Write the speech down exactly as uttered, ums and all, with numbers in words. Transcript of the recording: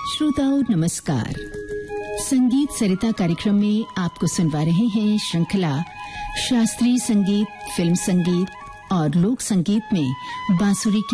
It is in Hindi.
श्रोताओं नमस्कार। संगीत सरिता कार्यक्रम में आपको सुनवा रहे हैं श्रृंखला शास्त्रीय संगीत, फिल्म संगीत और लोक संगीत में बांसुरी की